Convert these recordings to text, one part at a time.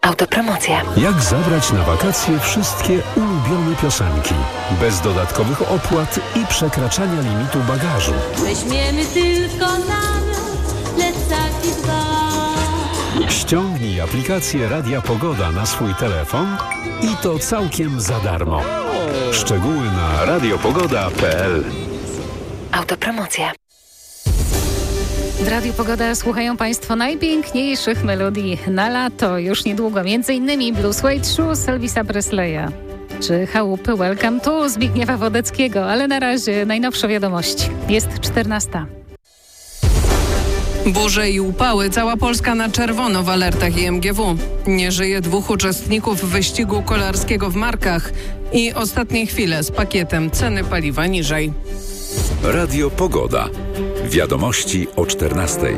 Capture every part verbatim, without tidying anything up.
Autopromocja. Jak zabrać na wakacje wszystkie ulubione piosenki, bez dodatkowych opłat i przekraczania limitu bagażu. Weźmiemy tylko namiot, plecaki dwa. Ściągnij aplikację Radia Pogoda na swój telefon i to całkiem za darmo. Szczegóły na radiopogoda kropka p l. Autopromocja. W Radiu Pogoda słuchają Państwo najpiękniejszych melodii na lato. Już niedługo między innymi Blue Suede Shoes Elvisa Presleya czy Chałupy Welcome to Zbigniewa Wodeckiego. Ale na razie najnowsze wiadomości. Jest czternasta. Burze i upały. Cała Polska na czerwono w alertach I M G W. Nie żyje dwóch uczestników wyścigu kolarskiego w Markach. I ostatnie chwile z pakietem ceny paliwa niżej. Radio Pogoda. Wiadomości o czternastej.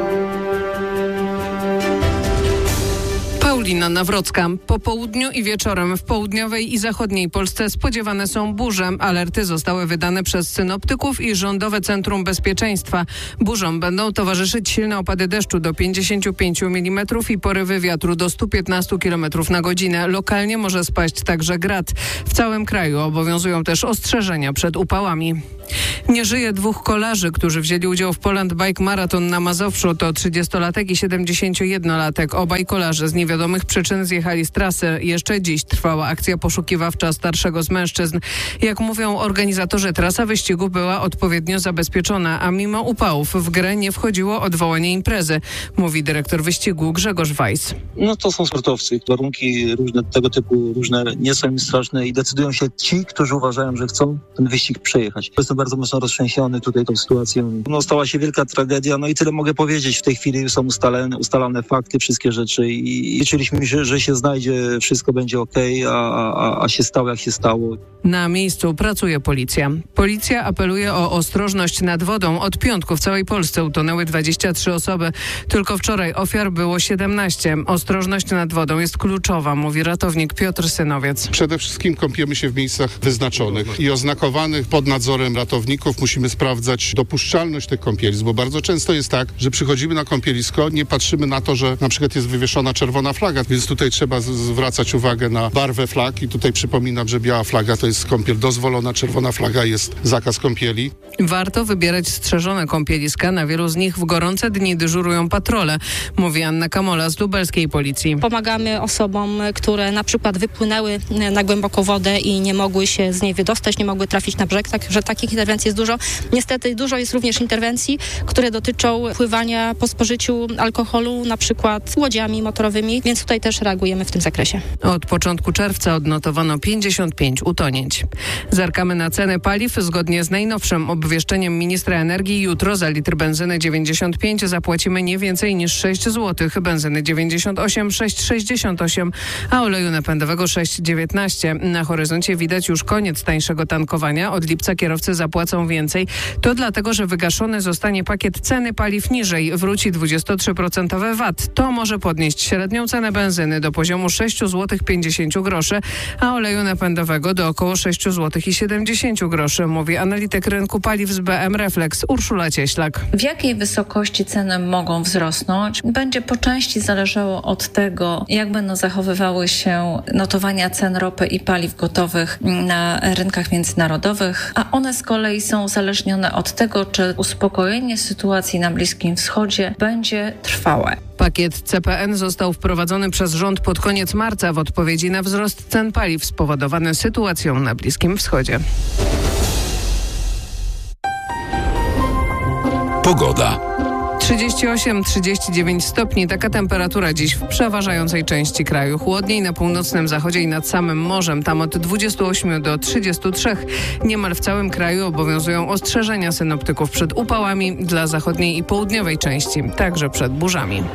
Paulina Nawrocka. Po południu i wieczorem w południowej i zachodniej Polsce spodziewane są burze. Alerty zostały wydane przez synoptyków i Rządowe Centrum Bezpieczeństwa. Burzom będą towarzyszyć silne opady deszczu do pięćdziesiąt pięć milimetrów i porywy wiatru do stu piętnastu kilometrów na godzinę. Lokalnie może spaść także grad. W całym kraju obowiązują też ostrzeżenia przed upałami. Nie żyje dwóch kolarzy, którzy wzięli udział w Poland Bike Marathon na Mazowszu. To trzydziestolatek i siedemdziesięciojednolatek. Obaj kolarze z niewiadomych przyczyn zjechali z trasy. Jeszcze dziś trwała akcja poszukiwawcza starszego z mężczyzn. Jak mówią organizatorzy, trasa wyścigu była odpowiednio zabezpieczona, a mimo upałów w grę nie wchodziło odwołanie imprezy, mówi dyrektor wyścigu Grzegorz Weiss. No to są sportowcy. Warunki różne tego typu, różne nie są im straszne i decydują się ci, którzy uważają, że chcą ten wyścig przejechać. Jestem bardzo mocno roztrzęsiony tutaj tą sytuacją. No stała się wielka tragedia, no i tyle mogę powiedzieć. W tej chwili są ustalone, ustalane fakty, wszystkie rzeczy i liczyliśmy, że, że się znajdzie, wszystko będzie okej, okay, a, a, a się stało jak się stało. Na miejscu pracuje policja. Policja apeluje o ostrożność nad wodą. Od piątku w całej Polsce utonęły dwadzieścia trzy osoby. Tylko wczoraj ofiar było siedemnaście. Ostrożność nad wodą jest kluczowa, mówi ratownik Piotr Synowiec. Przede wszystkim kąpiemy się w miejscach wyznaczonych i oznakowanych pod nadzorem ratowników. Musimy sprawdzać dopuszczalność tych kąpielisk, bo bardzo często jest tak, że przychodzimy na kąpielisko, nie patrzymy na to, że na przykład jest wywieszona czerwona flaga, więc tutaj trzeba z- zwracać uwagę na barwę flag i tutaj przypominam, że biała flaga to jest kąpiel dozwolona, czerwona flaga jest zakaz kąpieli. Warto wybierać strzeżone kąpieliska. Na wielu z nich w gorące dni dyżurują patrole, mówi Anna Kamola z lubelskiej policji. Pomagamy osobom, które na przykład wypłynęły na głęboką wodę i nie mogły się z niej wydostać, nie mogły trafić na brzeg, także takich interwencji jest dużo. Niestety dużo jest również interwencji, które dotyczą pływania po spożyciu alkoholu, na przykład łodziami motorowymi, więc tutaj też reagujemy w tym zakresie. Od początku czerwca odnotowano pięćdziesiąt pięć utonięć. Zerkamy na ceny paliw. Zgodnie z najnowszym obwieszczeniem ministra energii jutro za litr benzyny dziewięćdziesiąt pięć zapłacimy nie więcej niż sześć złotych, benzyny dziewięćdziesiąt osiem, sześć sześćdziesiąt osiem, a oleju napędowego sześć dziewiętnaście. Na horyzoncie widać już koniec tańszego tankowania. Od lipca kierowcy zapłacą więcej. To dlatego, że wygaszony zostanie pakiet ceny paliw niżej. Wróci dwudziestotrzyprocentowego V A T. To może podnieść średnią cenę benzyny do poziomu sześć złotych pięćdziesiąt groszy, a oleju napędowego do około sześć złotych siedemdziesiąt groszy, mówi analityk rynku paliw z B M Reflex Urszula Cieślak. W jakiej wysokości ceny mogą wzrosnąć, będzie po części zależało od tego, jak będą zachowywały się notowania cen ropy i paliw gotowych na rynkach międzynarodowych, a one z kolei są uzależnione od tego, czy uspokojenie sytuacji na Bliskim Wschodzie będzie trwałe. Pakiet C P N został wprowadzony przez rząd pod koniec marca w odpowiedzi na wzrost cen paliw spowodowany sytuacją na Bliskim Wschodzie. Pogoda. trzydzieści osiem trzydzieści dziewięć stopni. Taka temperatura dziś w przeważającej części kraju. Chłodniej na północnym zachodzie i nad samym morzem. Tam od dwudziestu ośmiu do trzydziestu trzech. Niemal w całym kraju obowiązują ostrzeżenia synoptyków przed upałami dla zachodniej i południowej części. Także przed burzami.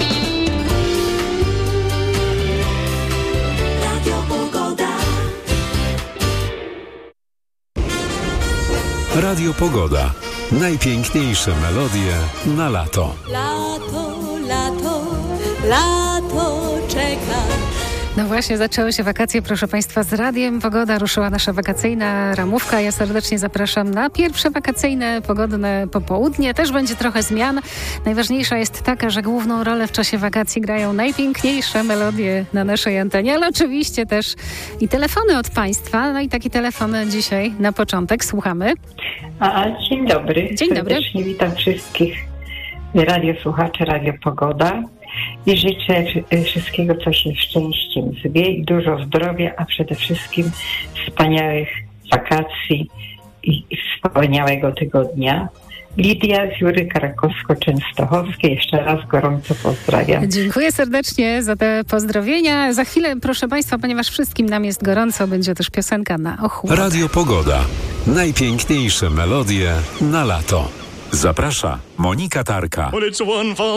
Radio Pogoda. Najpiękniejsze melodie na lato. Lato, lato, lato czeka. No właśnie, zaczęły się wakacje, proszę Państwa, z Radiem Pogoda. Ruszyła nasza wakacyjna ramówka. Ja serdecznie zapraszam na pierwsze wakacyjne, pogodne popołudnie. Też będzie trochę zmian. Najważniejsza jest taka, że główną rolę w czasie wakacji grają najpiękniejsze melodie na naszej antenie, ale oczywiście też i telefony od Państwa. No i taki telefon dzisiaj na początek. Słuchamy. A, dzień dobry. Dzień dobry. Serdecznie witam wszystkich radiosłuchaczy Radio Pogoda. I życzę wszystkiego, co się szczęściem zwie, i dużo zdrowia, a przede wszystkim wspaniałych wakacji i wspaniałego tygodnia. Lidia z Jury Krakowsko-Częstochowskiej. Jeszcze raz gorąco pozdrawiam. Dziękuję serdecznie za te pozdrowienia. Za chwilę, proszę Państwa, ponieważ wszystkim nam jest gorąco, będzie też piosenka na ochłód. Radio Pogoda. Najpiękniejsze melodie na lato. Zaprasza Monika Tarka.